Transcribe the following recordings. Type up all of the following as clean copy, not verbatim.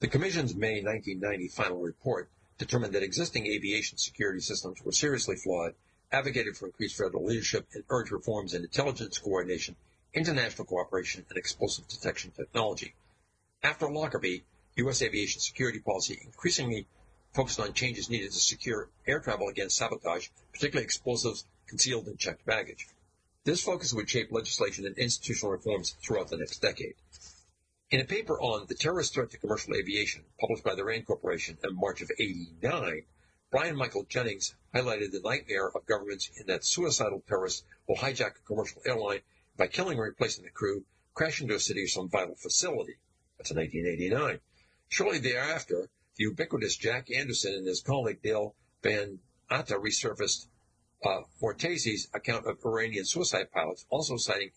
The Commission's May 1990 final report determined that existing aviation security systems were seriously flawed, advocated for increased federal leadership, and urged reforms in intelligence coordination, international cooperation, and explosive detection technology. After Lockerbie, U.S. aviation security policy increasingly focused on changes needed to secure air travel against sabotage, particularly explosives concealed in checked baggage. This focus would shape legislation and institutional reforms throughout the next decade. In a paper on the terrorist threat to commercial aviation, published by the RAND Corporation in March of '89, Brian Michael Jennings highlighted the nightmare of governments in that suicidal terrorists will hijack a commercial airline, by killing or replacing the crew, crash into a city or some vital facility. That's in 1989. Shortly thereafter, the ubiquitous Jack Anderson and his colleague Dale Van Atta resurfaced Mortasi's account of Iranian suicide pilots, also citing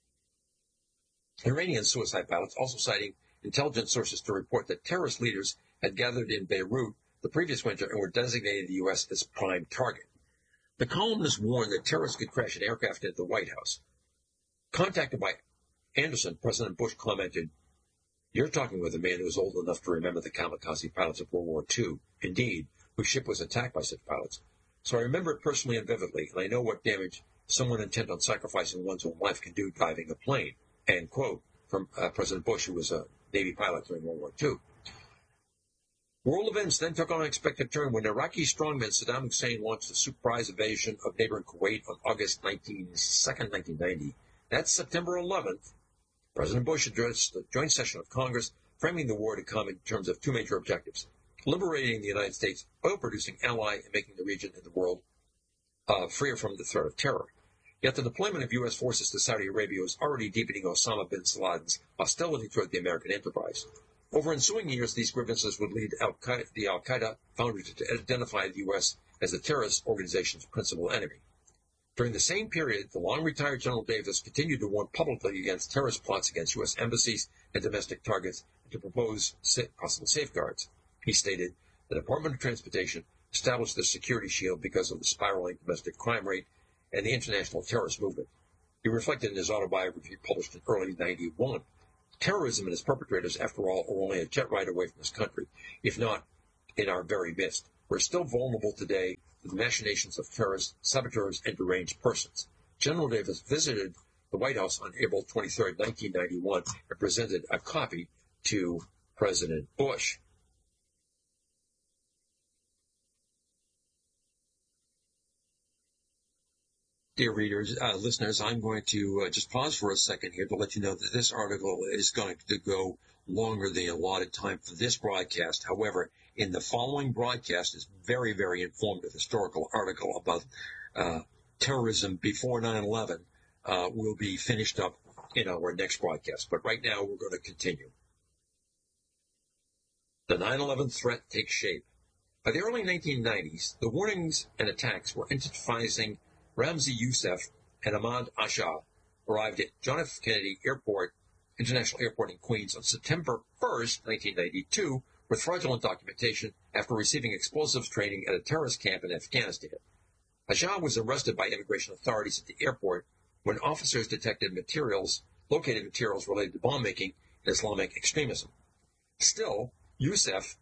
intelligence sources to report that terrorist leaders had gathered in Beirut the previous winter and were designating the U.S. as prime target. The columnist warned that terrorists could crash an aircraft into the White House. Contacted by Anderson, President Bush commented, "You're talking with a man who is old enough to remember the kamikaze pilots of World War II, indeed, whose ship was attacked by such pilots. So I remember it personally and vividly, and I know what damage someone intent on sacrificing one's own life can do driving a plane." End quote from President Bush, who was a Navy pilot during World War II. World events then took on an unexpected turn when Iraqi strongman Saddam Hussein launched a surprise invasion of neighboring Kuwait on August 2nd, 1990. That September 11th, President Bush addressed the joint session of Congress, framing the war to come in terms of two major objectives: liberating the United States, oil-producing ally, and making the region and the world freer from the threat of terror. Yet the deployment of U.S. forces to Saudi Arabia was already deepening Osama bin Laden's hostility toward the American enterprise. Over ensuing years, these grievances would lead the al-Qaeda founders to identify the U.S. as the terrorist organization's principal enemy. During the same period, the long-retired General Davis continued to warn publicly against terrorist plots against U.S. embassies and domestic targets and to propose possible safeguards. He stated, "The Department of Transportation established the security shield because of the spiraling domestic crime rate and the international terrorist movement." He reflected in his autobiography published in early '91. Terrorism and its perpetrators, after all, are only a jet ride away from this country, if not in our very midst. We're still vulnerable today to the machinations of terrorists, saboteurs, and deranged persons. General Davis visited the White House on April 23, 1991, and presented a copy to President Bush. Dear readers, listeners, I'm going to just pause for a second here to let you know that this article is going to go longer than the allotted time for this broadcast. However, in the following broadcast is very, very informative historical article about terrorism before 9/11 will be finished up in our next broadcast. But right now, we're going to continue. The 9/11 threat takes shape. By the early 1990s, the warnings and attacks were intensifying. Ramzi Youssef and Ahmad Asha arrived at John F. Kennedy International Airport in Queens on September 1st, 1992, with fraudulent documentation after receiving explosives training at a terrorist camp in Afghanistan. Asha was arrested by immigration authorities at the airport when officers located materials related to bomb making and Islamic extremism. Still, Youssef,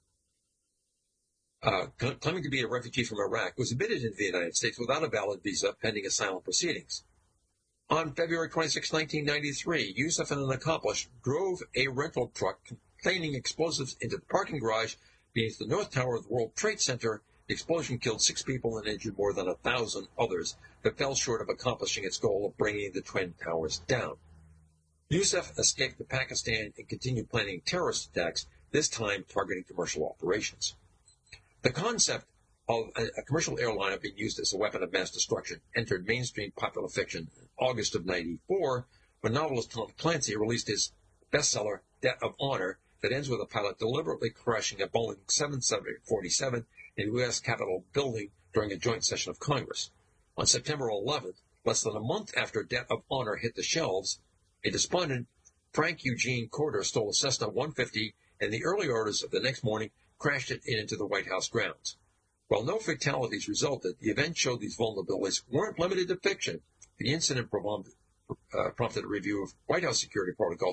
claiming to be a refugee from Iraq, was admitted into the United States without a valid visa pending asylum proceedings. On February 26, 1993, Youssef and an accomplice drove a rental truck containing explosives into the parking garage beneath the North Tower of the World Trade Center. The explosion killed 6 people and injured more than 1,000 others, but fell short of accomplishing its goal of bringing the Twin Towers down. Youssef escaped to Pakistan and continued planning terrorist attacks, this time targeting commercial operations. The concept of a commercial airliner being used as a weapon of mass destruction entered mainstream popular fiction in August of '94 when novelist Tom Clancy released his bestseller, Debt of Honor, that ends with a pilot deliberately crashing a Boeing 747 in the U.S. Capitol building during a joint session of Congress. On September 11th, less than a month after Debt of Honor hit the shelves, a despondent Frank Eugene Corder stole a Cessna 150 and in the early hours of the next morning crashed it into the White House grounds. While no fatalities resulted, the event showed these vulnerabilities weren't limited to fiction. The incident prompted a review of White House security protocols,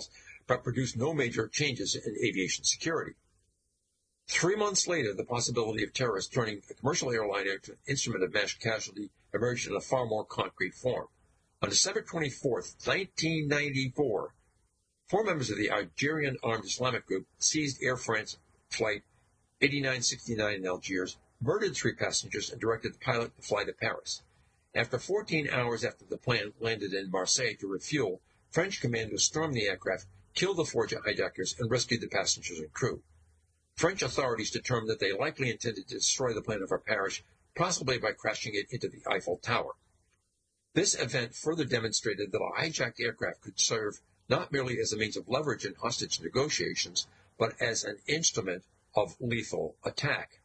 but produced no major changes in aviation security. 3 months later, the possibility of terrorists turning a commercial airliner into an instrument of mass casualty emerged in a far more concrete form. On December 24, 1994, 4 members of the Algerian armed Islamic group seized Air France Flight 8969 in Algiers, murdered 3 passengers, and directed the pilot to fly to Paris. After 14 hours after the plane landed in Marseille to refuel, French commandos stormed the aircraft, killed the 4 hijackers, and rescued the passengers and crew. French authorities determined that they likely intended to destroy the plane over Paris, possibly by crashing it into the Eiffel Tower. This event further demonstrated that a hijacked aircraft could serve not merely as a means of leverage in hostage negotiations, but as an instrument of lethal attack.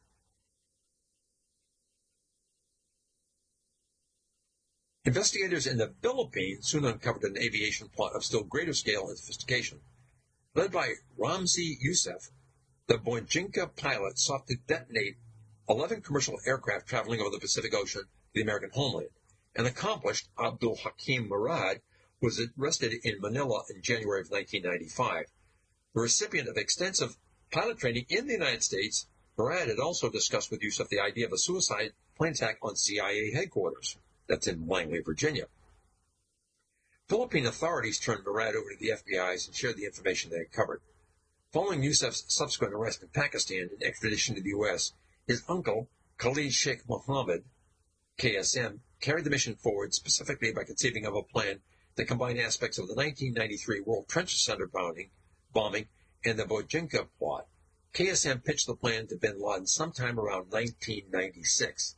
Investigators in the Philippines soon uncovered an aviation plot of still greater scale and sophistication. Led by Ramzi Youssef, the Bojinka pilot sought to detonate 11 commercial aircraft traveling over the Pacific Ocean to the American homeland. An accomplished Abdul Hakim Murad was arrested in Manila in January of 1995. The recipient of extensive pilot training in the United States, Murad had also discussed with Youssef the idea of a suicide plane attack on CIA headquarters. That's in Langley, Virginia. Philippine authorities turned Murad over to the FBI and shared the information they had covered. Following Youssef's subsequent arrest in Pakistan and extradition to the U.S., his uncle, Khalid Sheikh Mohammed, KSM, carried the mission forward specifically by conceiving of a plan that combined aspects of the 1993 World Trade Center bombing and the Bojinka plot. KSM pitched the plan to bin Laden sometime around 1996.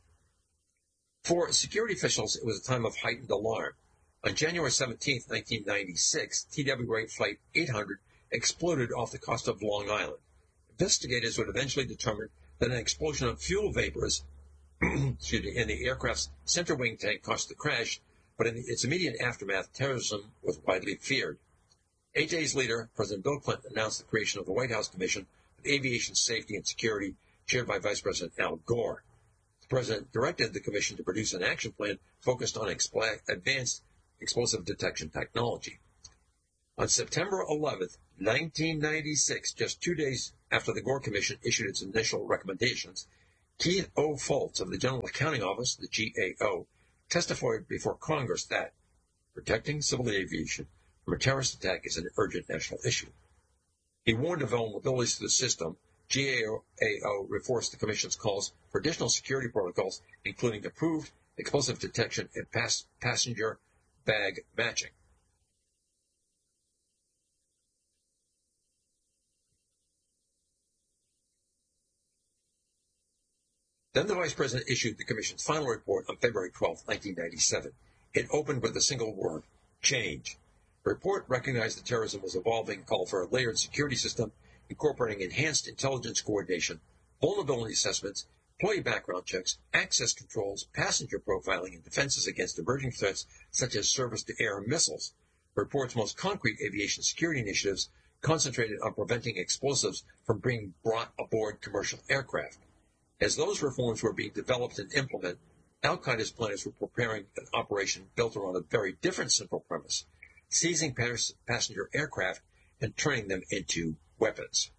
For security officials, it was a time of heightened alarm. On January 17, 1996, TWA Flight 800 exploded off the coast of Long Island. Investigators would eventually determine that an explosion of fuel vapors in the aircraft's center wing tank caused the crash, but in its immediate aftermath, terrorism was widely feared. 8 days later, President Bill Clinton announced the creation of the White House Commission on Aviation Safety and Security, chaired by Vice President Al Gore. The president directed the commission to produce an action plan focused on advanced explosive detection technology. On September 11, 1996, just 2 days after the Gore Commission issued its initial recommendations, Keith O. Foltz of the General Accounting Office, the GAO, testified before Congress that protecting civil aviation from a terrorist attack is an urgent national issue. He warned of vulnerabilities to the system. GAO reinforced the Commission's calls for additional security protocols, including approved explosive detection and passenger bag matching. Then the Vice President issued the Commission's final report on February 12, 1997. It opened with a single word, change. The report recognized that terrorism was evolving and called for a layered security system incorporating enhanced intelligence coordination, vulnerability assessments, employee background checks, access controls, passenger profiling, and defenses against emerging threats such as surface-to-air missiles. The report's most concrete aviation security initiatives concentrated on preventing explosives from being brought aboard commercial aircraft. As those reforms were being developed and implemented, Al-Qaeda's planners were preparing an operation built around a very different central premise, seizing passenger aircraft and turning them into weapons.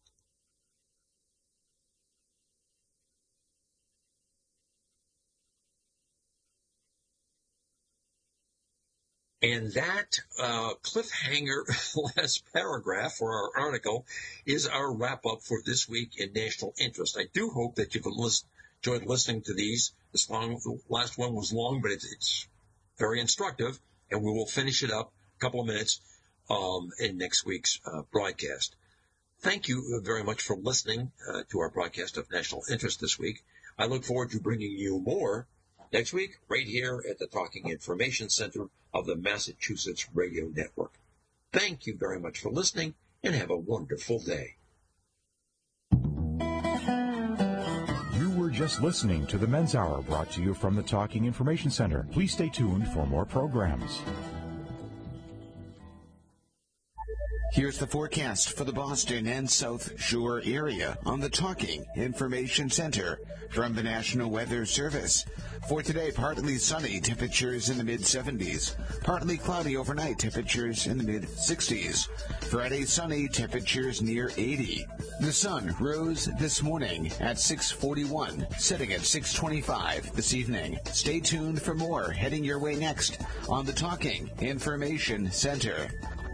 And that cliffhanger last paragraph for our article is our wrap-up for this week in National Interest. I do hope that you've enjoyed listening to these. The last one was long, but it's very instructive, and we will finish it up a couple of minutes in next week's broadcast. Thank you very much for listening to our broadcast of National Interest this week. I look forward to bringing you more next week, right here at the Talking Information Center of the Massachusetts Radio Network. Thank you very much for listening, and have a wonderful day. You were just listening to the Men's Hour, brought to you from the Talking Information Center. Please stay tuned for more programs. Here's the forecast for the Boston and South Shore area on the Talking Information Center from the National Weather Service. For today, partly sunny, temperatures in the mid-70s. Partly cloudy overnight, temperatures in the mid-60s. Friday, sunny, temperatures near 80. The sun rose this morning at 6:41, setting at 6:25 this evening. Stay tuned for more heading your way next on the Talking Information Center.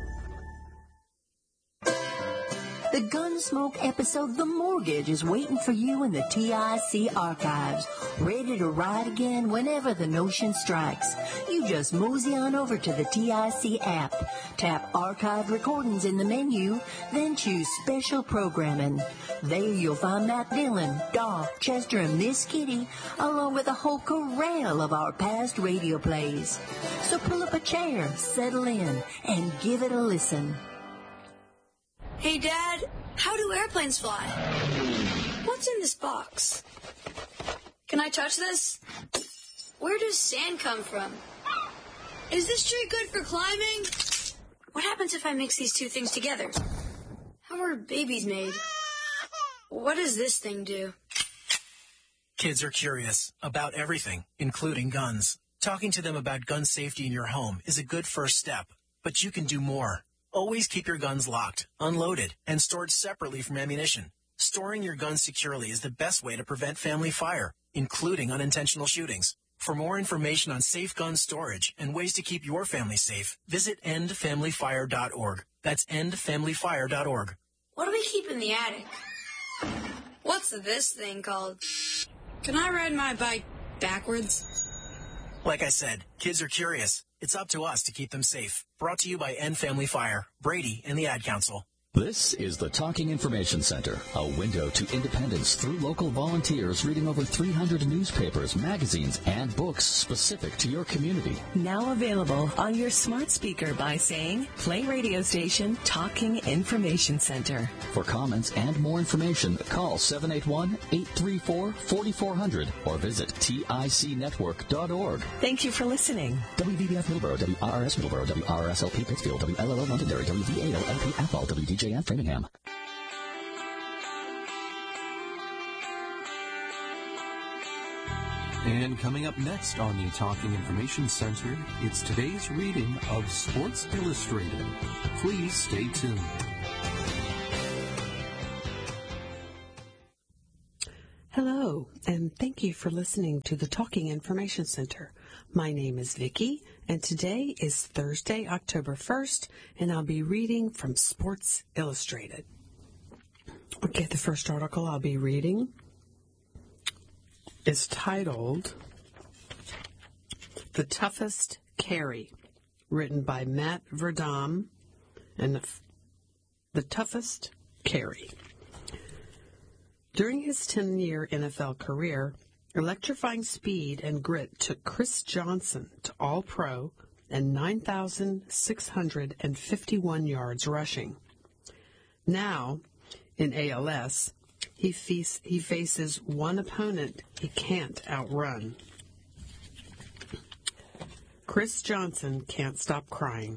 The Gunsmoke episode, The Mortgage, is waiting for you in the TIC archives, ready to ride again whenever the notion strikes. You just mosey on over to the TIC app, tap Archived Recordings in the menu, then choose Special Programming. There you'll find Matt Dillon, Doc, Chester, and Miss Kitty, along with a whole corral of our past radio plays. So pull up a chair, settle in, and give it a listen. Hey, Dad, how do airplanes fly? What's in this box? Can I touch this? Where does sand come from? Is this tree good for climbing? What happens if I mix these two things together? How are babies made? What does this thing do? Kids are curious about everything, including guns. Talking to them about gun safety in your home is a good first step, but you can do more. Always keep your guns locked, unloaded, and stored separately from ammunition. Storing your guns securely is the best way to prevent family fire, including unintentional shootings. For more information on safe gun storage and ways to keep your family safe, visit endfamilyfire.org. That's endfamilyfire.org. What do we keep in the attic? What's this thing called? Can I ride my bike backwards? Like I said, kids are curious. It's up to us to keep them safe. Brought to you by End Family Fire, Brady, and the Ad Council. This is the Talking Information Center, a window to independence through local volunteers reading over 300 newspapers, magazines, and books specific to your community. Now available on your smart speaker by saying, play radio station Talking Information Center. For comments and more information, call 781-834-4400 or visit ticnetwork.org. Thank you for listening. WVBF Middleborough, WRRS Middleborough, WRSLP Pittsfield, WLLO Londonderry, WVALLP Athol, WDJN Framingham. And coming up next on the Talking Information Center, it's today's reading of Sports Illustrated. Please stay tuned. Hello, and thank you for listening to the Talking Information Center. My name is Vicki, and today is Thursday, October 1st, and I'll be reading from Sports Illustrated. Okay, the first article I'll be reading is titled The Toughest Carry, written by Matt Verdam, and the Toughest Carry. During his 10-year NFL career, electrifying speed and grit took Chris Johnson to All-Pro and 9,651 yards rushing. Now, in ALS, he faces one opponent he can't outrun. Chris Johnson can't stop crying.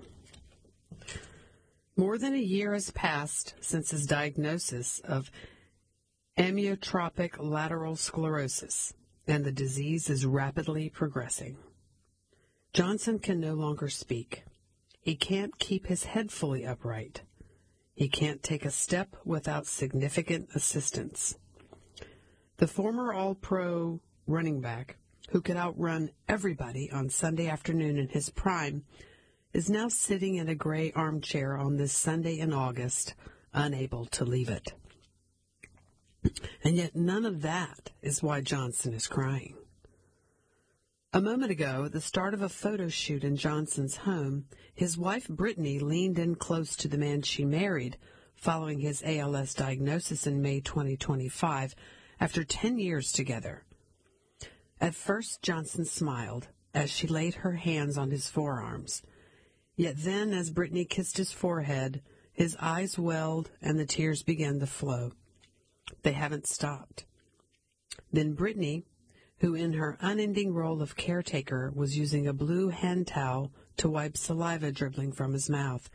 More than a year has passed since his diagnosis of amyotrophic lateral sclerosis, and the disease is rapidly progressing. Johnson can no longer speak. He can't keep his head fully upright. He can't take a step without significant assistance. The former All-Pro running back, who could outrun everybody on Sunday afternoon in his prime, is now sitting in a gray armchair on this Sunday in August, unable to leave it. And yet none of that is why Johnson is crying. A moment ago, at the start of a photo shoot in Johnson's home, his wife Brittany leaned in close to the man she married following his ALS diagnosis in May 2025 after 10 years together. At first, Johnson smiled as she laid her hands on his forearms. Yet then, as Brittany kissed his forehead, his eyes welled and the tears began to flow. They haven't stopped. Then Brittany, who in her unending role of caretaker was using a blue hand towel to wipe saliva dribbling from his mouth,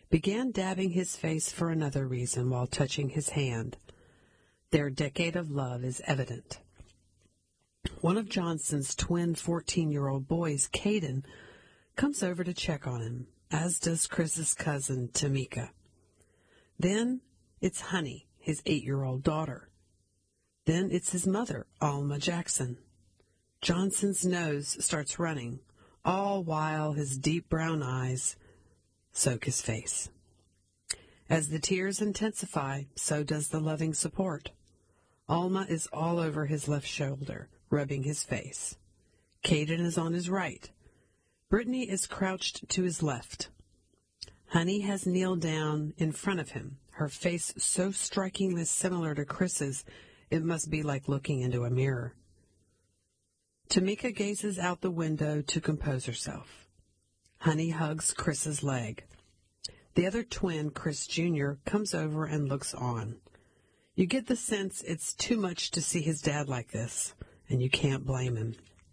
began dabbing his face for another reason while touching his hand. Their decade of love is evident. One of Johnson's twin 14-year-old boys, Caden, comes over to check on him, as does Chris's cousin, Tamika. Then it's Honey, his 8-year-old daughter. Then it's his mother, Alma Jackson. Johnson's nose starts running, all while his deep brown eyes soak his face. As the tears intensify, so does the loving support. Alma is all over his left shoulder, rubbing his face. Caden is on his right. Brittany is crouched to his left. Honey has kneeled down in front of him, her face so strikingly similar to Chris's, it must be like looking into a mirror. Tamika gazes out the window to compose herself. Honey hugs Chris's leg. The other twin, Chris Jr., comes over and looks on. You get the sense it's too much to see his dad like this, and you can't blame him.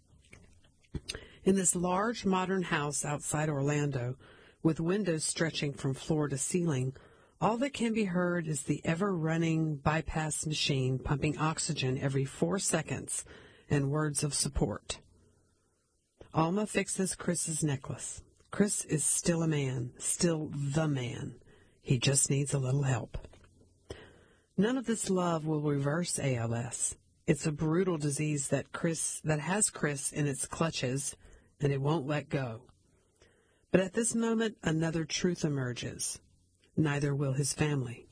In this large modern house outside Orlando, with windows stretching from floor to ceiling, all that can be heard is the ever-running bypass machine pumping oxygen every 4 seconds and words of support. Alma fixes Chris's necklace. Chris is still a man, still the man. He just needs a little help. None of this love will reverse ALS. It's a brutal disease that has Chris in its clutches, and it won't let go. But at this moment, another truth emerges. Neither will his family.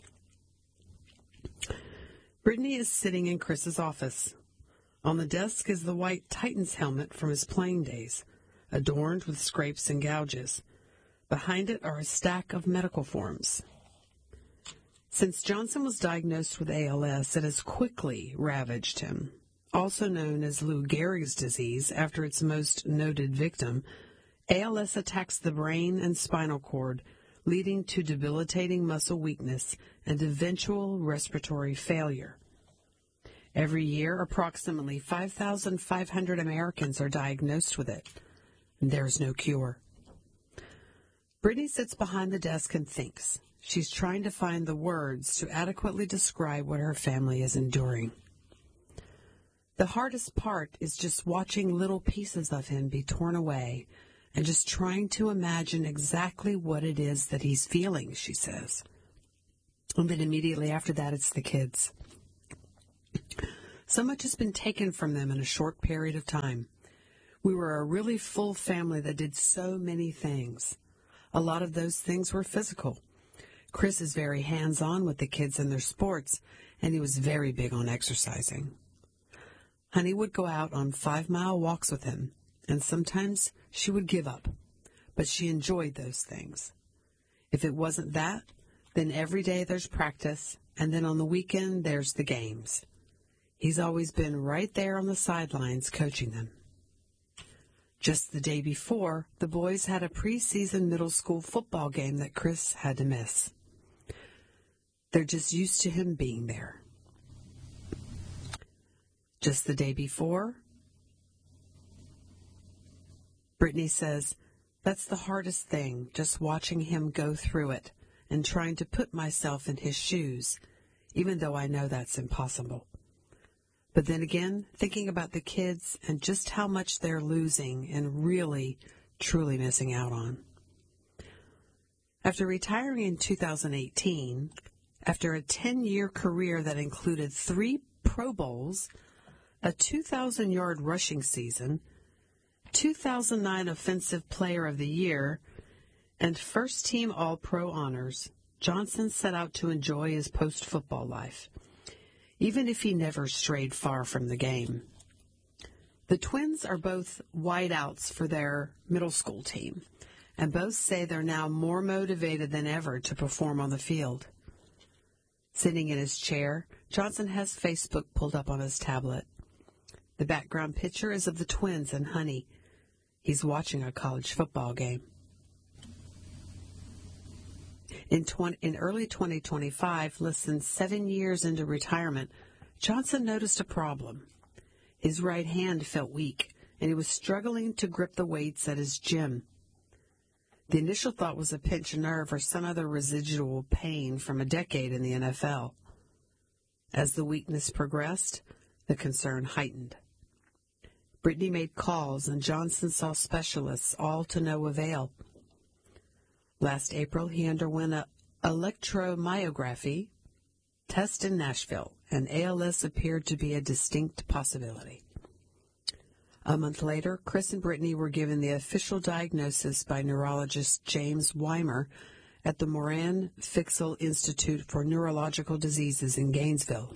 Brittany is sitting in Chris's office. On the desk is the white Titans helmet from his playing days, adorned with scrapes and gouges. Behind it are a stack of medical forms. Since Johnson was diagnosed with ALS, it has quickly ravaged him. Also known as Lou Gehrig's disease, after its most noted victim, ALS attacks the brain and spinal cord, leading to debilitating muscle weakness and eventual respiratory failure. Every year, approximately 5,500 Americans are diagnosed with it. There's no cure. Brittany sits behind the desk and thinks. She's trying to find the words to adequately describe what her family is enduring. The hardest part is just watching little pieces of him be torn away and just trying to imagine exactly what it is that he's feeling, she says. And then immediately after that, it's the kids. So much has been taken from them in a short period of time. We were a really full family that did so many things. A lot of those things were physical. Chris is very hands-on with the kids and their sports, and he was very big on exercising. Honey would go out on 5-mile walks with him, and sometimes she would give up, but she enjoyed those things. If it wasn't that, then every day there's practice, and then on the weekend there's the games. He's always been right there on the sidelines coaching them. Just the day before, the boys had a preseason middle school football game that Chris had to miss. They're just used to him being there. Just the day before, Brittany says, that's the hardest thing, just watching him go through it and trying to put myself in his shoes, even though I know that's impossible. But then again, thinking about the kids and just how much they're losing and really, truly missing out on. After retiring in 2018, after a 10-year career that included 3 Pro Bowls, a 2,000-yard rushing season, 2009 Offensive Player of the Year, and first-team All-Pro honors, Johnson set out to enjoy his post-football life, even if he never strayed far from the game. The twins are both wideouts for their middle school team, and both say they're now more motivated than ever to perform on the field. Sitting in his chair, Johnson has Facebook pulled up on his tablet. The background picture is of the twins and Honey. He's watching a college football game. In early 2025, less than 7 years into retirement, Johnson noticed a problem. His right hand felt weak, and he was struggling to grip the weights at his gym. The initial thought was a pinched nerve or some other residual pain from a decade in the NFL. As the weakness progressed, the concern heightened. Brittany made calls, and Johnson saw specialists, all to no avail. Last April, he underwent an electromyography test in Nashville, and ALS appeared to be a distinct possibility. A month later, Chris and Brittany were given the official diagnosis by neurologist James Weimer at the Moran Fixel Institute for Neurological Diseases in Gainesville.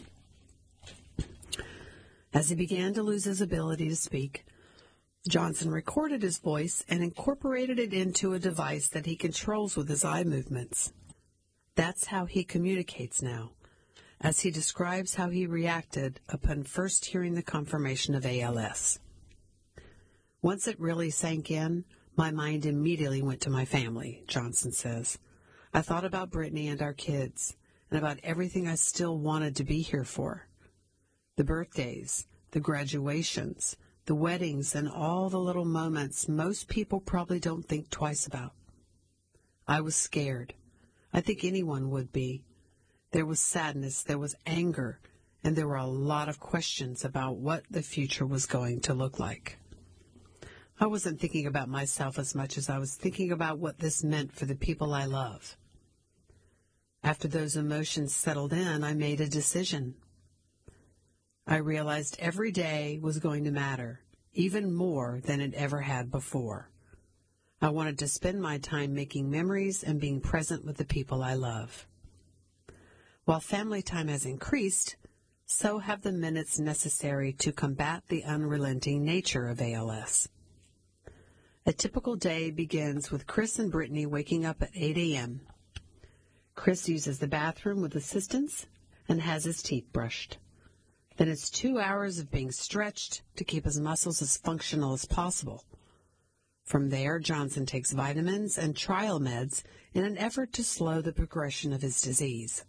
As he began to lose his ability to speak, Johnson recorded his voice and incorporated it into a device that he controls with his eye movements. That's how he communicates now, as he describes how he reacted upon first hearing the confirmation of ALS. Once it really sank in, my mind immediately went to my family, Johnson says. I thought about Brittany and our kids, and about everything I still wanted to be here for. The birthdays, the graduations, the weddings, and all the little moments most people probably don't think twice about. I was scared. I think anyone would be. There was sadness, there was anger, and there were a lot of questions about what the future was going to look like. I wasn't thinking about myself as much as I was thinking about what this meant for the people I love. After those emotions settled in, I made a decision. I realized every day was going to matter, even more than it ever had before. I wanted to spend my time making memories and being present with the people I love. While family time has increased, so have the minutes necessary to combat the unrelenting nature of ALS. A typical day begins with Chris and Brittany waking up at 8 a.m. Chris uses the bathroom with assistance and has his teeth brushed. Then it's 2 hours of being stretched to keep his muscles as functional as possible. From there, Johnson takes vitamins and trial meds in an effort to slow the progression of his disease.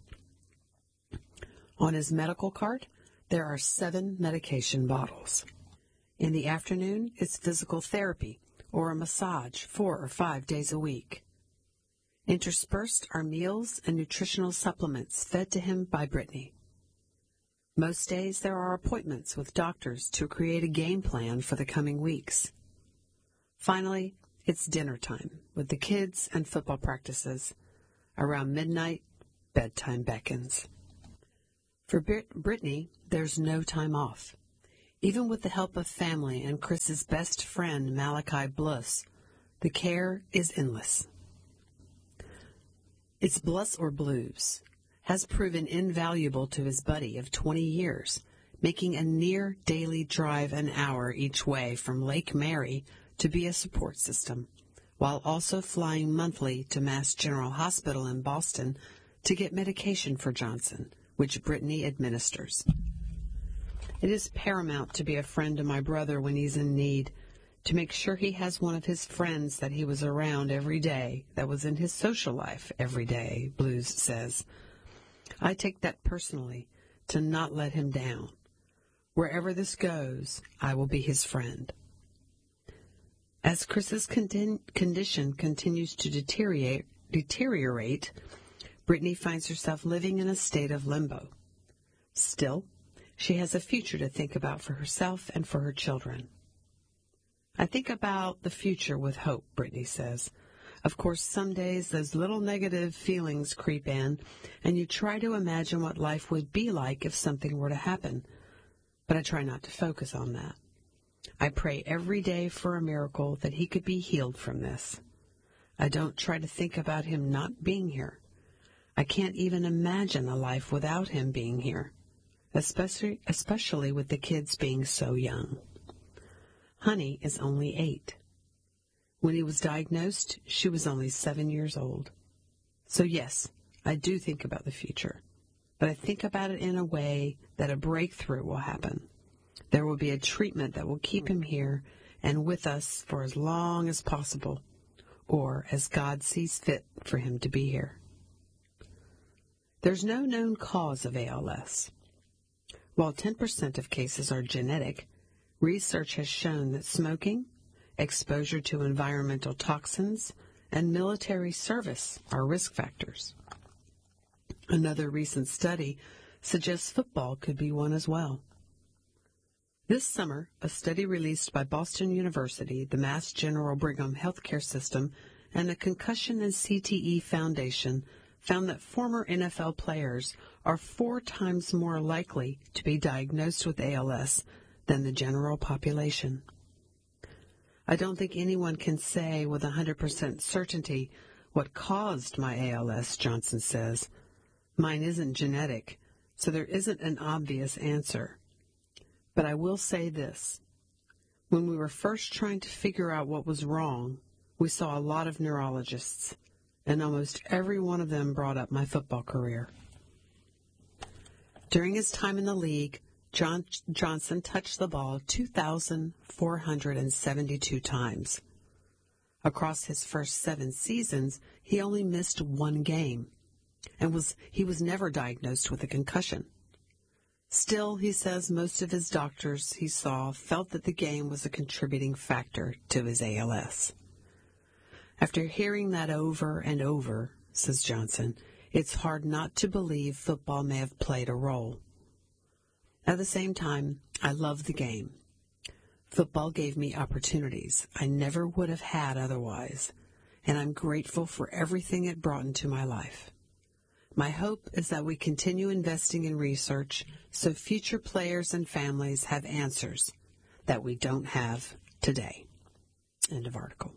On his medical cart, there are 7 medication bottles. In the afternoon, it's physical therapy or a massage 4 or 5 days a week. Interspersed are meals and nutritional supplements fed to him by Brittany. Most days there are appointments with doctors to create a game plan for the coming weeks. Finally, it's dinner time with the kids and football practices. Around midnight, bedtime beckons. For Brittany, there's no time off. Even with the help of family and Chris's best friend, Malachi Bluss, the care is endless. It's Bluss or Blues has proven invaluable to his buddy of 20 years, making a near daily drive an hour each way from Lake Mary to be a support system, while also flying monthly to Mass General Hospital in Boston to get medication for Johnson, which Brittany administers. It is paramount to be a friend to my brother when he's in need, to make sure he has one of his friends that he was around every day, that was in his social life every day, Blues says. I take that personally, to not let him down. Wherever this goes, I will be his friend. As Chris's condition continues to deteriorate, Brittany finds herself living in a state of limbo. Still, she has a future to think about for herself and for her children. I think about the future with hope, Brittany says. Of course, some days those little negative feelings creep in, and you try to imagine what life would be like if something were to happen. But I try not to focus on that. I pray every day for a miracle that he could be healed from this. I don't try to think about him not being here. I can't even imagine a life without him being here, especially with the kids being so young. Honey is only 8. When he was diagnosed, she was only 7 years old. So yes, I do think about the future, but I think about it in a way that a breakthrough will happen. There will be a treatment that will keep him here and with us for as long as possible, or as God sees fit for him to be here. There's no known cause of ALS. While 10% of cases are genetic, research has shown that smoking, exposure to environmental toxins, and military service are risk factors. Another recent study suggests football could be one as well. This summer, a study released by Boston University, the Mass General Brigham Healthcare System, and the Concussion and CTE Foundation found that former NFL players are 4 times more likely to be diagnosed with ALS than the general population. I don't think anyone can say with 100% certainty what caused my ALS, Johnson says. Mine isn't genetic, so there isn't an obvious answer. But I will say this. When we were first trying to figure out what was wrong, we saw a lot of neurologists, and almost every one of them brought up my football career. During his time in the league, Johnson touched the ball 2,472 times. Across his first 7 seasons, he only missed 1 game, and he was never diagnosed with a concussion. Still, he says most of his doctors he saw felt that the game was a contributing factor to his ALS. After hearing that over and over, says Johnson, it's hard not to believe football may have played a role. At the same time, I love the game. Football gave me opportunities I never would have had otherwise, and I'm grateful for everything it brought into my life. My hope is that we continue investing in research so future players and families have answers that we don't have today. End of article.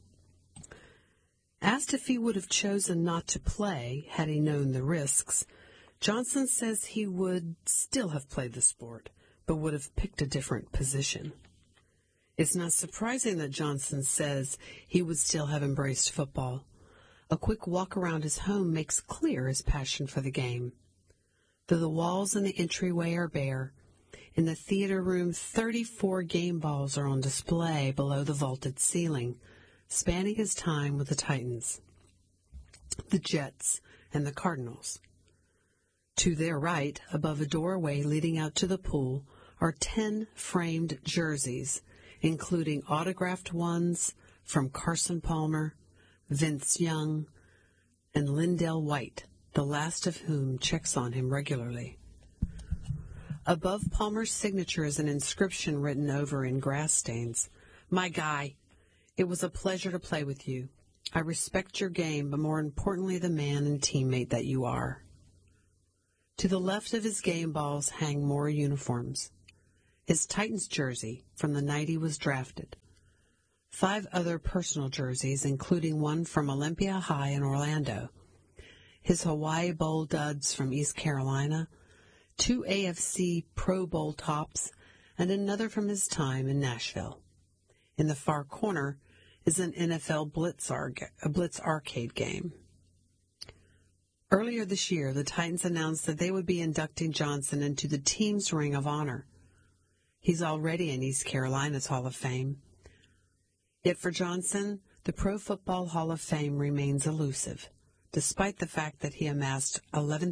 Asked if he would have chosen not to play had he known the risks, Johnson says he would still have played the sport, but would have picked a different position. It's not surprising that Johnson says he would still have embraced football. A quick walk around his home makes clear his passion for the game. Though the walls in the entryway are bare, in the theater room 34 game balls are on display below the vaulted ceiling, spanning his time with the Titans, the Jets, and the Cardinals. To their right, above a doorway leading out to the pool, are 10 framed jerseys, including autographed ones from Carson Palmer, Vince Young, and Lindell White, the last of whom checks on him regularly. Above Palmer's signature is an inscription written over in grass stains. My guy, it was a pleasure to play with you. I respect your game, but more importantly, the man and teammate that you are. To the left of his game balls hang more uniforms. His Titans jersey from the night he was drafted. 5 other personal jerseys, including one from Olympia High in Orlando. His Hawaii Bowl duds from East Carolina. 2 AFC Pro Bowl tops, and another from his time in Nashville. In the far corner is an NFL Blitz arcade game. Earlier this year, the Titans announced that they would be inducting Johnson into the team's Ring of Honor. He's already in East Carolina's Hall of Fame. Yet for Johnson, the Pro Football Hall of Fame remains elusive, despite the fact that he amassed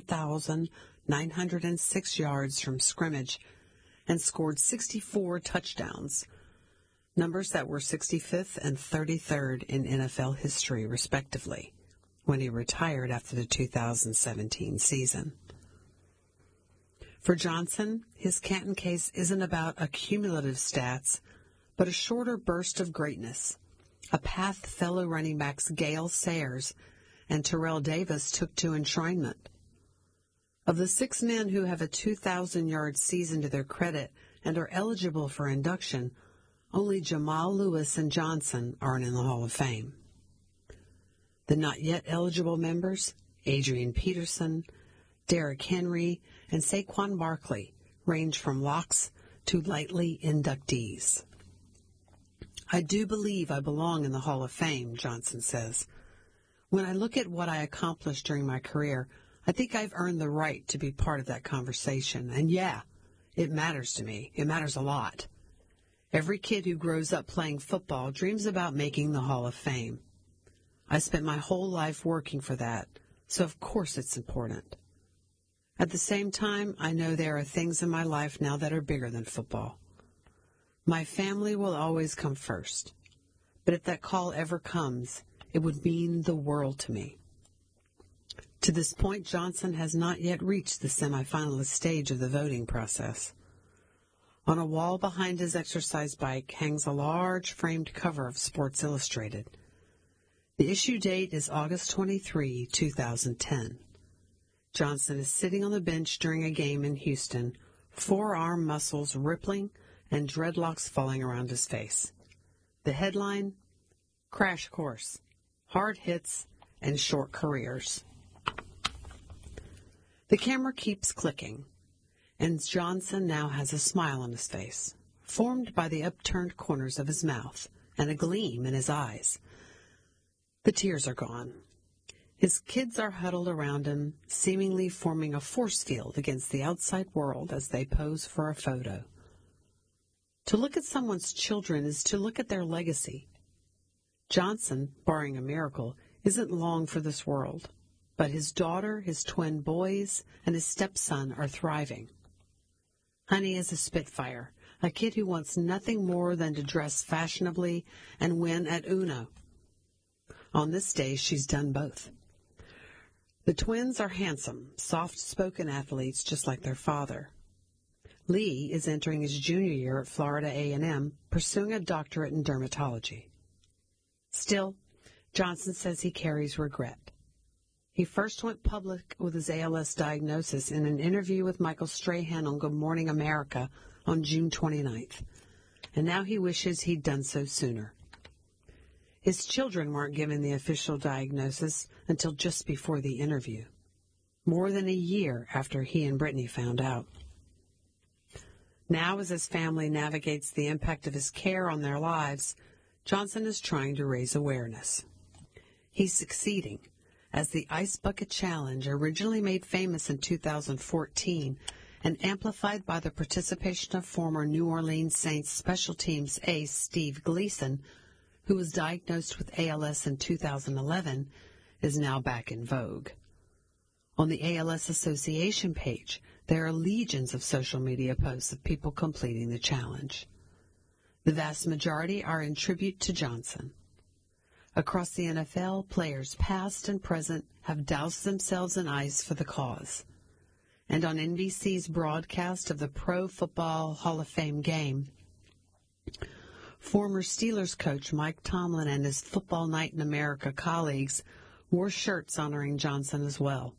11,906 yards from scrimmage and scored 64 touchdowns, numbers that were 65th and 33rd in NFL history, respectively, when he retired after the 2017 season. For Johnson, his Canton case isn't about accumulative stats, but a shorter burst of greatness, a path fellow running backs Gale Sayers and Terrell Davis took to enshrinement. Of the 6 men who have a 2,000-yard season to their credit and are eligible for induction, only Jamal Lewis and Johnson aren't in the Hall of Fame. The not yet eligible members, Adrian Peterson, Derrick Henry, and Saquon Barkley, range from locks to likely inductees. I do believe I belong in the Hall of Fame, Johnson says. When I look at what I accomplished during my career, I think I've earned the right to be part of that conversation. And yeah, it matters to me. It matters a lot. Every kid who grows up playing football dreams about making the Hall of Fame. I spent my whole life working for that, so of course it's important. At the same time, I know there are things in my life now that are bigger than football. My family will always come first, but if that call ever comes, it would mean the world to me. To this point, Johnson has not yet reached the semifinalist stage of the voting process. On a wall behind his exercise bike hangs a large framed cover of Sports Illustrated. The issue date is August 23, 2010. Johnson is sitting on the bench during a game in Houston, forearm muscles rippling and dreadlocks falling around his face. The headline, Crash Course, Hard Hits and Short Careers. The camera keeps clicking, and Johnson now has a smile on his face, formed by the upturned corners of his mouth and a gleam in his eyes. The tears are gone. His kids are huddled around him, seemingly forming a force field against the outside world as they pose for a photo. To look at someone's children is to look at their legacy. Johnson, barring a miracle, isn't long for this world, but his daughter, his twin boys, and his stepson are thriving. Honey is a spitfire, a kid who wants nothing more than to dress fashionably and win at Uno. On this day, she's done both. The twins are handsome, soft-spoken athletes just like their father. Lee is entering his junior year at Florida A&M, pursuing a doctorate in dermatology. Still, Johnson says he carries regret. He first went public with his ALS diagnosis in an interview with Michael Strahan on Good Morning America on June 29th, and now he wishes he'd done so sooner. His children weren't given the official diagnosis until just before the interview, more than a year after he and Brittany found out. Now, as his family navigates the impact of his care on their lives, Johnson is trying to raise awareness. He's succeeding, as the Ice Bucket Challenge, originally made famous in 2014 and amplified by the participation of former New Orleans Saints special teams ace Steve Gleason, who was diagnosed with ALS in 2011, is now back in vogue. On the ALS Association page, there are legions of social media posts of people completing the challenge. The vast majority are in tribute to Johnson. Across the NFL, players past and present have doused themselves in ice for the cause. And on NBC's broadcast of the Pro Football Hall of Fame game, former Steelers coach Mike Tomlin and his Football Night in America colleagues wore shirts honoring Johnson as well.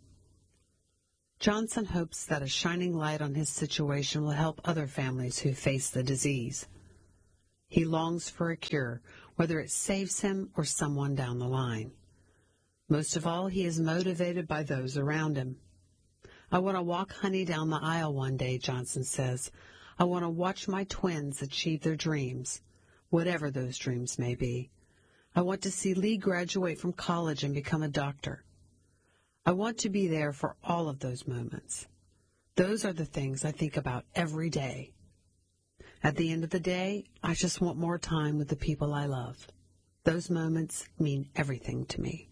Johnson hopes that a shining light on his situation will help other families who face the disease. He longs for a cure, whether it saves him or someone down the line. Most of all, he is motivated by those around him. I want to walk Honey down the aisle one day, Johnson says. I want to watch my twins achieve their dreams, whatever those dreams may be. I want to see Lee graduate from college and become a doctor. I want to be there for all of those moments. Those are the things I think about every day. At the end of the day, I just want more time with the people I love. Those moments mean everything to me.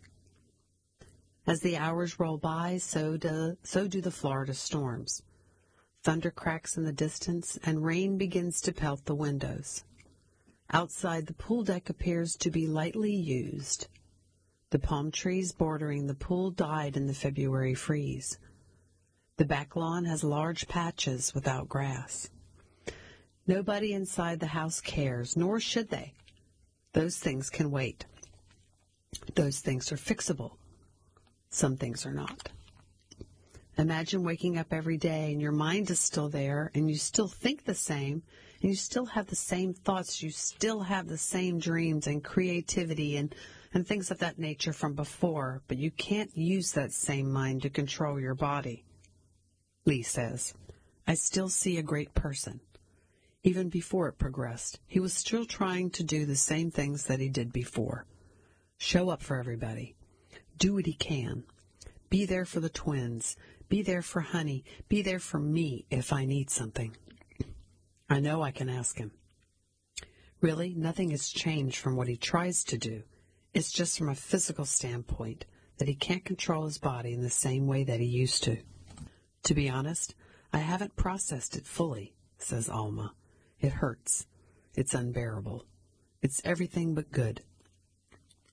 As the hours roll by, so do the Florida storms. Thunder cracks in the distance, and rain begins to pelt the windows. Outside, the pool deck appears to be lightly used. The palm trees bordering the pool died in the February freeze. The back lawn has large patches without grass. Nobody inside the house cares, nor should they. Those things can wait. Those things are fixable. Some things are not. Imagine waking up every day and your mind is still there and you still think the same and you still have the same thoughts, you still have the same dreams and creativity and things of that nature from before, but you can't use that same mind to control your body. Lee says, I still see a great person. Even before it progressed, he was still trying to do the same things that he did before. Show up for everybody. Do what he can. Be there for the twins. Be there for Honey. Be there for me if I need something. I know I can ask him. Really, nothing has changed from what he tries to do. It's just from a physical standpoint that he can't control his body in the same way that he used to. To be honest, I haven't processed it fully, says Alma. It hurts. It's unbearable. It's everything but good.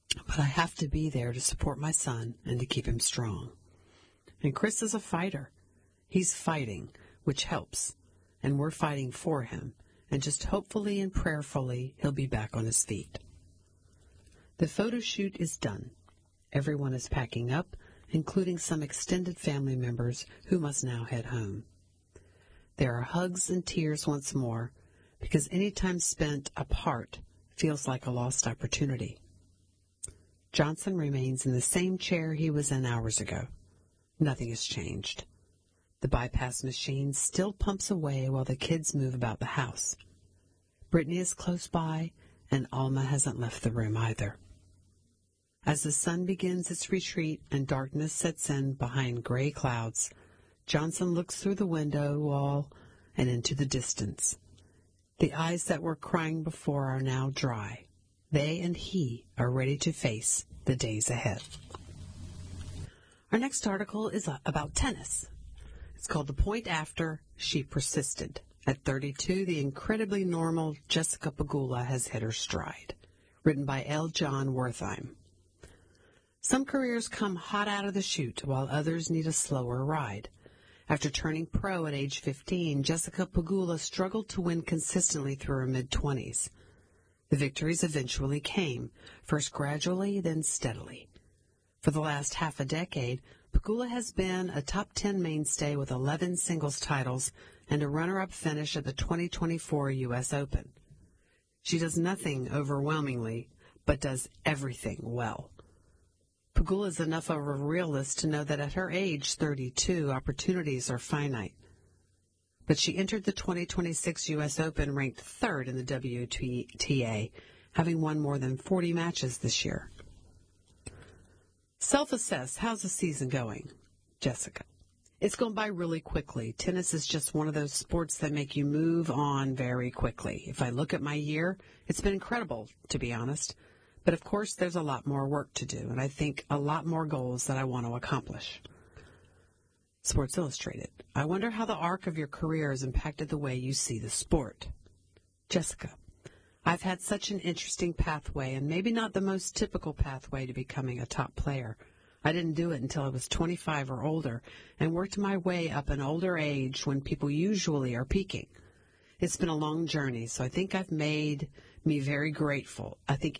but I have to be there to support my son and to keep him strong. And Chris is a fighter. He's fighting, which helps, and we're fighting for him, and just hopefully and prayerfully he'll be back on his feet. The photo shoot is done. Everyone is packing up, including some extended family members who must now head home. There are hugs and tears once more, because any time spent apart feels like a lost opportunity. Johnson remains in the same chair he was in hours ago. Nothing has changed. The bypass machine still pumps away while the kids move about the house. Brittany is close by, and Alma hasn't left the room either. As the sun begins its retreat and darkness sets in behind gray clouds, Johnson looks through the window wall and into the distance. The eyes that were crying before are now dry. They and he are ready to face the days ahead. Our next article is about tennis. It's called The Point After She Persisted. At 32, the incredibly normal Jessica Pegula has hit her stride. Written by L. John Wertheim. Some careers come hot out of the chute, while others need a slower ride. After turning pro at age 15, Jessica Pegula struggled to win consistently through her mid-20s. The victories eventually came, first gradually, then steadily. For the last half a decade, Pegula has been a top 10 mainstay with 11 singles titles and a runner-up finish at the 2024 U.S. Open. She does nothing overwhelmingly, but does everything well. Pegula is enough of a realist to know that at her age, 32, opportunities are finite. But she entered the 2026 U.S. Open ranked third in the WTA, having won more than 40 matches this year. Self-assess, how's the season going? Jessica. It's going by really quickly. Tennis is just one of those sports that make you move on very quickly. If I look at my year, it's been incredible, to be honest. But of course, there's a lot more work to do, and I think a lot more goals that I want to accomplish. Sports Illustrated. I wonder how the arc of your career has impacted the way you see the sport. Jessica. I've had such an interesting pathway, and maybe not the most typical pathway to becoming a top player. I didn't do it until I was 25 or older, and worked my way up an older age when people usually are peaking. It's been a long journey, so I think it's made me very grateful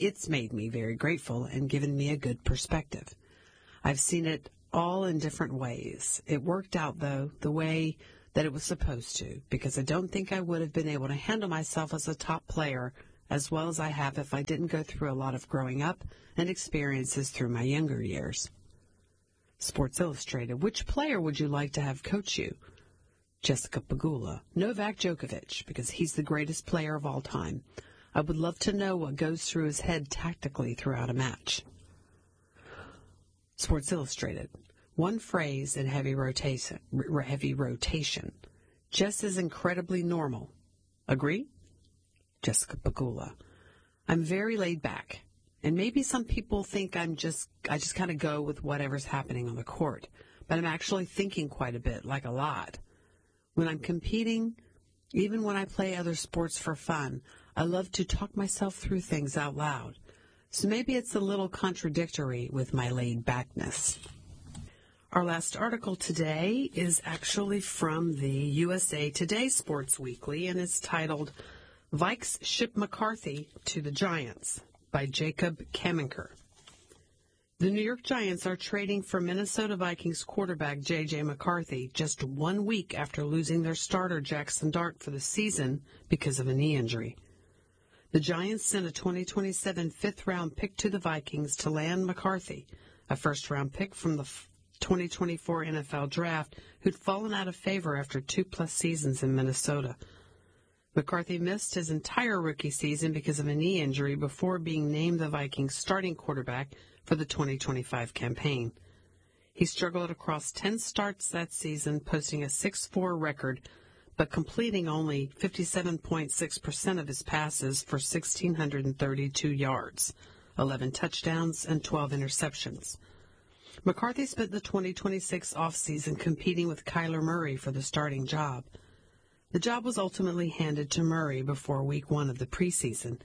and given me a good perspective. I've seen it all in different ways. It worked out, though, the way that it was supposed to, because I don't think I would have been able to handle myself as a top player as well as I have if I didn't go through a lot of growing up and experiences through my younger years. Sports Illustrated. Which player would you like to have coach you? Jessica Pegula. Novak Djokovic, because he's the greatest player of all time. I would love to know what goes through his head tactically throughout a match. Sports Illustrated. One phrase in heavy rotation. Jess is incredibly normal. Agree? Jessica Pegula. I'm very laid back. And maybe some people think I just kind of go with whatever's happening on the court. But I'm actually thinking quite a bit, like a lot. When I'm competing, even when I play other sports for fun, I love to talk myself through things out loud. So maybe it's a little contradictory with my laid-backness. Our last article today is actually from the USA Today Sports Weekly, and it's titled, Vikes Ship McCarthy to the Giants by Jacob Kamenker. The New York Giants are trading for Minnesota Vikings quarterback J.J. McCarthy just 1 week after losing their starter Jackson Dart for the season because of a knee injury. The Giants sent a 2027 fifth-round pick to the Vikings to land McCarthy, a first-round pick from the 2024 NFL Draft who'd fallen out of favor after 2+ seasons in Minnesota. McCarthy missed his entire rookie season because of a knee injury before being named the Vikings starting quarterback for the 2025 campaign. He struggled across 10 starts that season, posting a 6-4 record, but completing only 57.6% of his passes for 1,632 yards, 11 touchdowns, and 12 interceptions. McCarthy spent the 2026 offseason competing with Kyler Murray for the starting job. The job was ultimately handed to Murray before Week 1 of the preseason,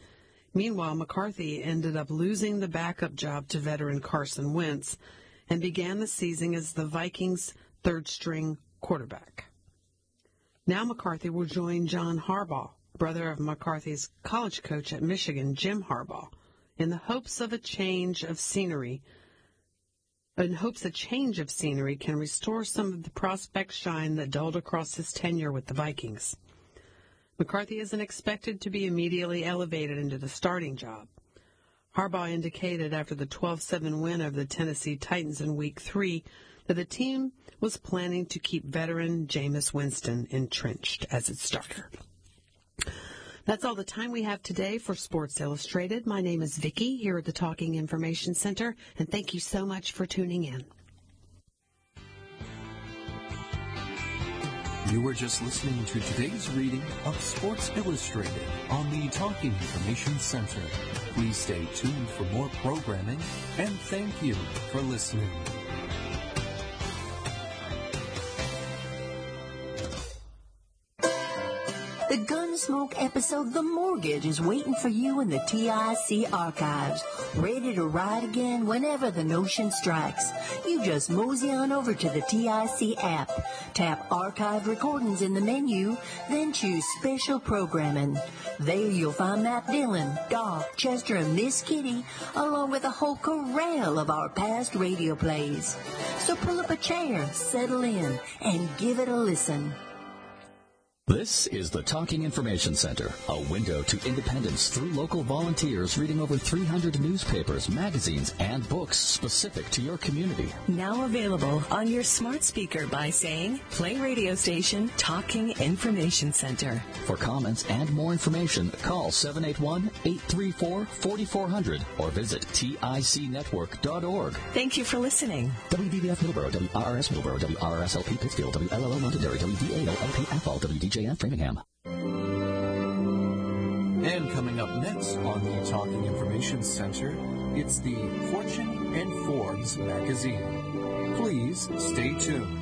Meanwhile, McCarthy ended up losing the backup job to veteran Carson Wentz and began the season as the Vikings' third-string quarterback. Now McCarthy will join John Harbaugh, brother of McCarthy's college coach at Michigan, Jim Harbaugh, in the hopes of a change of scenery. In hopes a change of scenery can restore some of the prospect shine that dulled across his tenure with the Vikings. McCarthy isn't expected to be immediately elevated into the starting job. Harbaugh indicated after the 12-7 win over the Tennessee Titans in Week 3 that the team was planning to keep veteran Jameis Winston entrenched as its starter. That's all the time we have today for Sports Illustrated. My name is Vicki here at the Talking Information Center, and thank you so much for tuning in. You were just listening to today's reading of Sports Illustrated on the Talking Information Center. Please stay tuned for more programming, and thank you for listening. The Gunsmoke episode The Mortgage is waiting for you in the TIC archives, ready to ride again whenever the notion strikes. You just mosey on over to the TIC app, tap Archive Recordings in the menu, then choose Special Programming. There you'll find Matt Dillon, Doc, Chester, and Miss Kitty, along with a whole corral of our past radio plays. So pull up a chair, settle in, and give it a listen. This is the Talking Information Center, a window to independence through local volunteers reading over 300 newspapers, magazines, and books specific to your community. Now available on your smart speaker by saying, play radio station Talking Information Center. For comments and more information, call 781-834-4400 or visit ticnetwork.org. Thank you for listening. WDVF Middleborough, WRRS Middleborough, WRSLP Pittsfield, WLLO Londonderry, WDAO-LP Athol, WDJN Framingham. And coming up next on the Talking Information Center, it's the Fortune and Forbes magazine. Please stay tuned.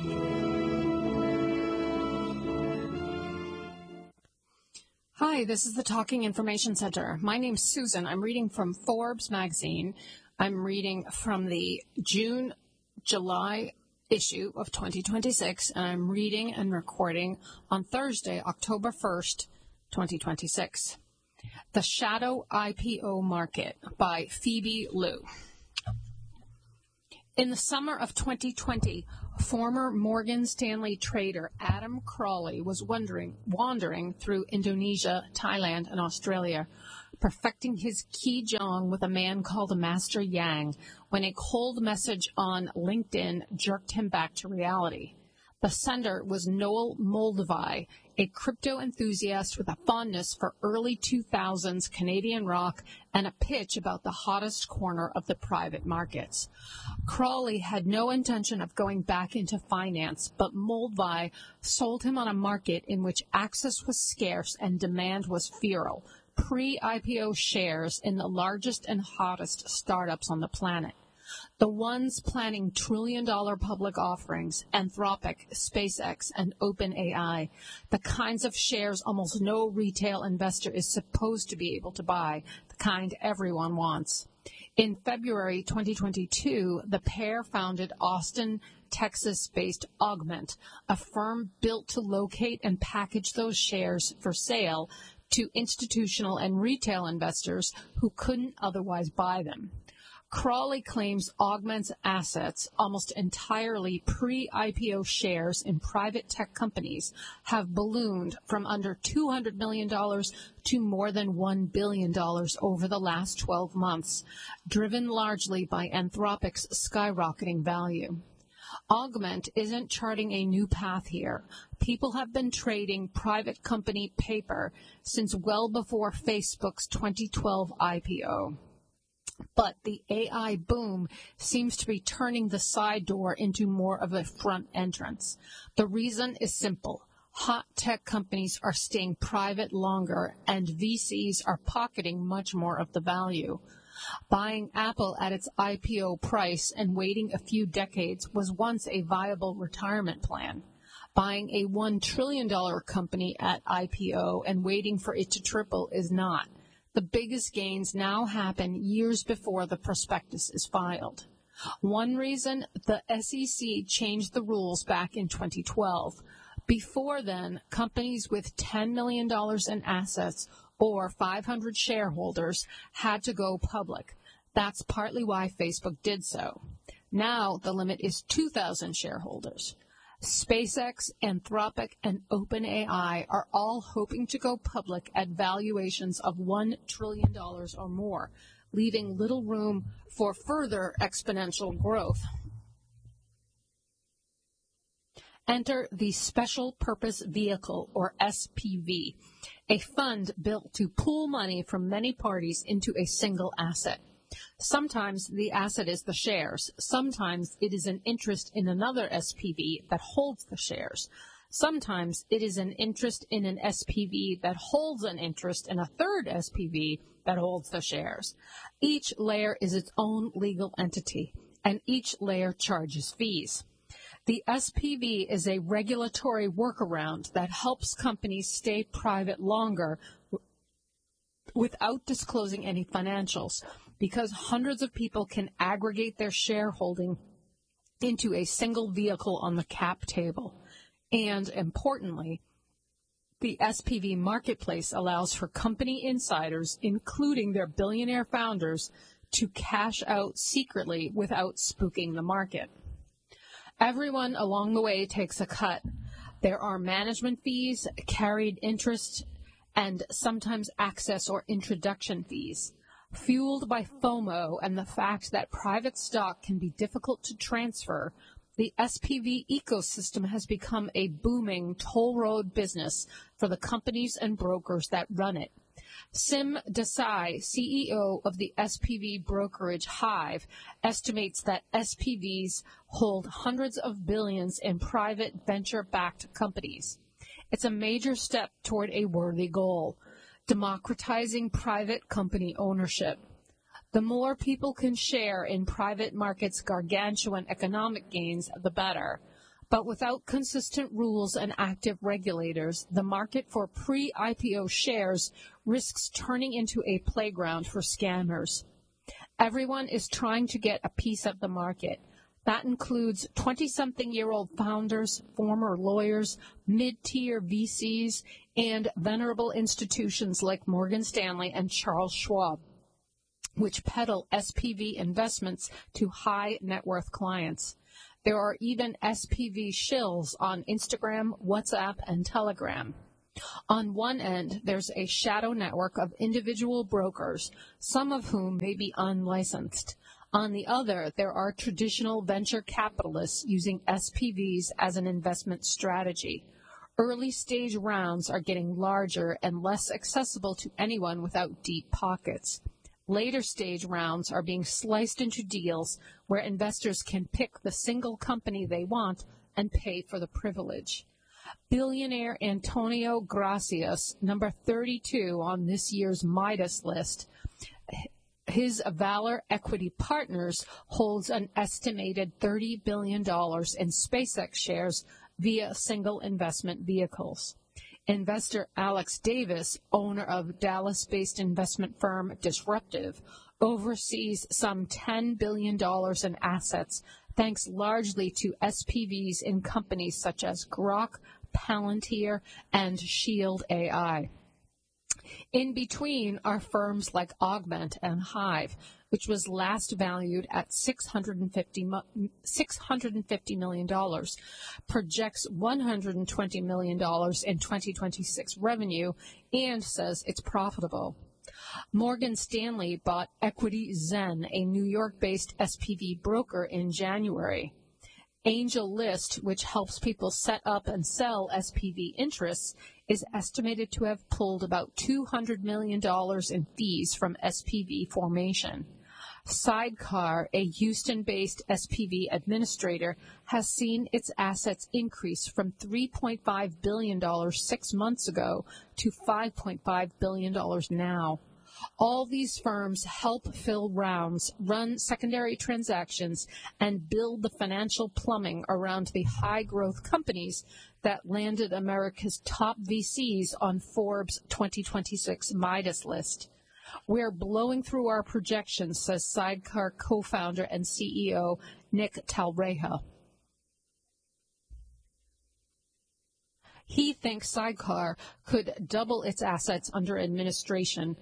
Hi, this is the Talking Information Center. My name's Susan. I'm reading from Forbes magazine. I'm reading from the July issue of 2026, and I'm reading and recording on Thursday, October 1st, 2026. The Shadow IPO Market by Phoebe Liu. In the summer of 2020, former Morgan Stanley trader Adam Crowley was wandering through Indonesia, Thailand, and Australia, perfecting his Qigong with a man called Master Yang, when a cold message on LinkedIn jerked him back to reality. The sender was Noel Moldavai, a crypto enthusiast with a fondness for early 2000s Canadian rock and a pitch about the hottest corner of the private markets. Crawley had no intention of going back into finance, but Moldavai sold him on a market in which access was scarce and demand was feral, pre-IPO shares in the largest and hottest startups on the planet. The ones planning trillion-dollar public offerings, Anthropic, SpaceX, and OpenAI, the kinds of shares almost no retail investor is supposed to be able to buy, the kind everyone wants. In February 2022, the pair founded Austin, Texas-based Augment, a firm built to locate and package those shares for sale to institutional and retail investors who couldn't otherwise buy them. Crawley claims Augment's assets, almost entirely pre-IPO shares in private tech companies, have ballooned from under $200 million to more than $1 billion over the last 12 months, driven largely by Anthropic's skyrocketing value. Augment isn't charting a new path here. People have been trading private company paper since well before Facebook's 2012 IPO. But the AI boom seems to be turning the side door into more of a front entrance. The reason is simple. Hot tech companies are staying private longer, and VCs are pocketing much more of the value. Buying Apple at its IPO price and waiting a few decades was once a viable retirement plan. Buying a $1 trillion company at IPO and waiting for it to triple is not. The biggest gains now happen years before the prospectus is filed. One reason, the SEC changed the rules back in 2012. Before then, companies with $10 million in assets or 500 shareholders had to go public. That's partly why Facebook did so. Now the limit is 2,000 shareholders. SpaceX, Anthropic, and OpenAI are all hoping to go public at valuations of $1 trillion or more, leaving little room for further exponential growth. Enter the Special Purpose Vehicle, or SPV, a fund built to pool money from many parties into a single asset. Sometimes the asset is the shares. Sometimes it is an interest in another SPV that holds the shares. Sometimes it is an interest in an SPV that holds an interest in a third SPV that holds the shares. Each layer is its own legal entity, and each layer charges fees. The SPV is a regulatory workaround that helps companies stay private longer without disclosing any financials, because hundreds of people can aggregate their shareholding into a single vehicle on the cap table. And importantly, the SPV marketplace allows for company insiders, including their billionaire founders, to cash out secretly without spooking the market. Everyone along the way takes a cut. There are management fees, carried interest, and sometimes access or introduction fees. Fueled by FOMO and the fact that private stock can be difficult to transfer, the SPV ecosystem has become a booming toll road business for the companies and brokers that run it. Sim Desai, CEO of the SPV brokerage Hive, estimates that SPVs hold hundreds of billions in private venture-backed companies. It's a major step toward a worthy goal, democratizing private company ownership. The more people can share in private markets' gargantuan economic gains, the better. But without consistent rules and active regulators, the market for pre-IPO shares risks turning into a playground for scammers. Everyone is trying to get a piece of the market. That includes 20-something-year-old founders, former lawyers, mid-tier VCs, and venerable institutions like Morgan Stanley and Charles Schwab, which peddle SPV investments to high-net-worth clients. There are even SPV shills on Instagram, WhatsApp, and Telegram. On one end, there's a shadow network of individual brokers, some of whom may be unlicensed. On the other, there are traditional venture capitalists using SPVs as an investment strategy. Early-stage rounds are getting larger and less accessible to anyone without deep pockets. Later-stage rounds are being sliced into deals where investors can pick the single company they want and pay for the privilege. Billionaire Antonio Gracias, number 32 on this year's Midas list, his Valor Equity Partners holds an estimated $30 billion in SpaceX shares via single investment vehicles. Investor Alex Davis, owner of Dallas-based investment firm Disruptive, oversees some $10 billion in assets, thanks largely to SPVs in companies such as Grok, Palantir, and Shield AI. In between are firms like Augment and Hive, which was last valued at $650 million, projects $120 million in 2026 revenue, and says it's profitable. Morgan Stanley bought Equity Zen, a New York-based SPV broker, in January. AngelList, which helps people set up and sell SPV interests, is estimated to have pulled about $200 million in fees from SPV formation. Sidecar, a Houston-based SPV administrator, has seen its assets increase from $3.5 billion 6 months ago to $5.5 billion now. All these firms help fill rounds, run secondary transactions, and build the financial plumbing around the high-growth companies that landed America's top VCs on Forbes' 2026 Midas list. We're blowing through our projections, says Sidecar co-founder and CEO Nick Talreja. He thinks Sidecar could double its assets under administration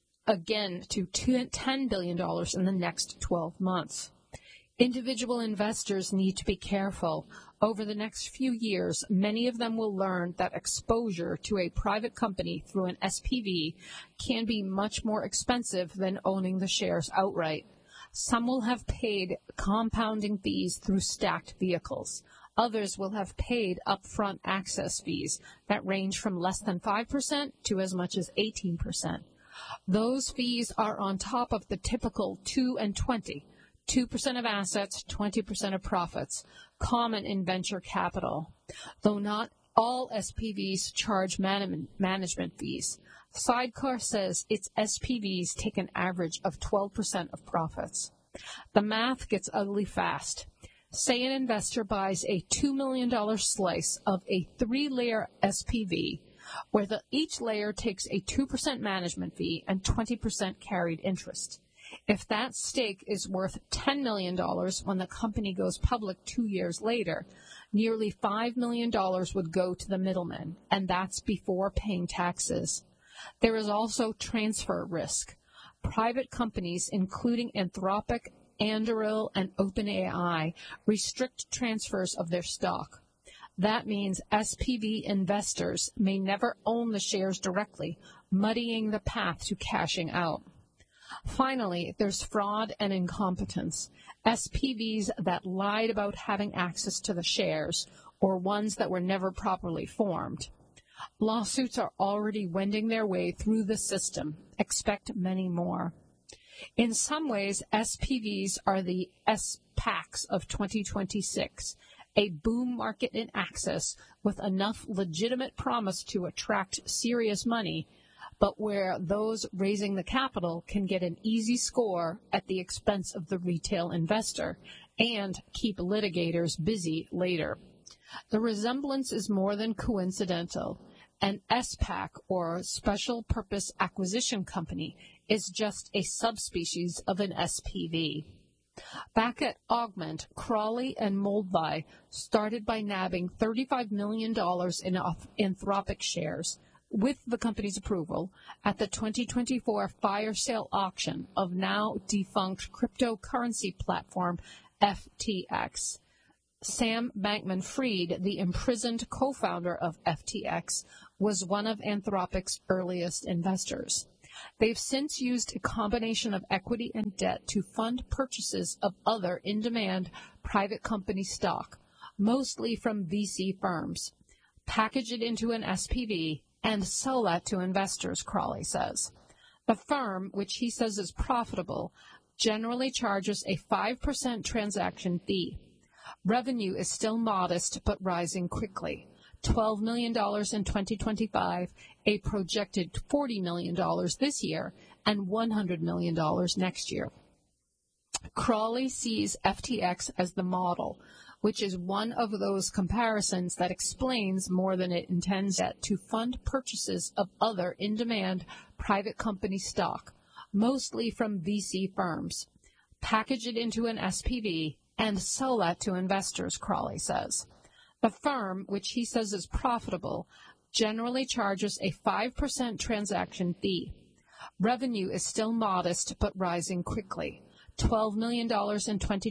again to $10 billion in the next 12 months. Individual investors need to be careful. Over the next few years, many of them will learn that exposure to a private company through an SPV can be much more expensive than owning the shares outright. Some will have paid compounding fees through stacked vehicles. Others will have paid upfront access fees that range from less than 5% to as much as 18%. Those fees are on top of the typical 2 and 20. 2% of assets, 20% of profits, common in venture capital. Though not all SPVs charge management fees. Sidecar says its SPVs take an average of 12% of profits. The math gets ugly fast. Say an investor buys a $2 million slice of a 3-layer SPV, where each layer takes a 2% management fee and 20% carried interest. If that stake is worth $10 million when the company goes public 2 years later, nearly $5 million would go to the middleman, and that's before paying taxes. There is also transfer risk. Private companies, including Anthropic, Anduril, and OpenAI, restrict transfers of their stock. That means SPV investors may never own the shares directly, muddying the path to cashing out. Finally, there's fraud and incompetence. SPVs that lied about having access to the shares, or ones that were never properly formed. Lawsuits are already wending their way through the system. Expect many more. In some ways, SPVs are the SPACs of 2026, a boom market in access with enough legitimate promise to attract serious money, but where those raising the capital can get an easy score at the expense of the retail investor and keep litigators busy later. The resemblance is more than coincidental. An SPAC, or Special Purpose Acquisition Company, is just a subspecies of an SPV. Back at Augment, Crawley and Moldvi started by nabbing $35 million in Anthropic shares, with the company's approval, at the 2024 fire sale auction of now defunct cryptocurrency platform FTX. Sam Bankman-Fried, the imprisoned co-founder of FTX, was one of Anthropic's earliest investors. They've since used a combination of equity and debt to fund purchases of other in-demand private company stock, mostly from VC firms, package it into an SPV, and sell that to investors, Crawley says. The firm, which he says is profitable, generally charges a 5% transaction fee. Revenue is still modest but rising quickly. $12 million in 2025, a projected $40 million this year, and $100 million next year. Crawley sees FTX as the model, which is one of those comparisons that explains more than it intends to fund purchases of other in-demand private company stock, mostly from VC firms, package it into an SPV, and sell that to investors, Crawley says. The firm, which he says is profitable, generally charges a 5% transaction fee. Revenue is still modest but rising quickly. $12 million in 2020.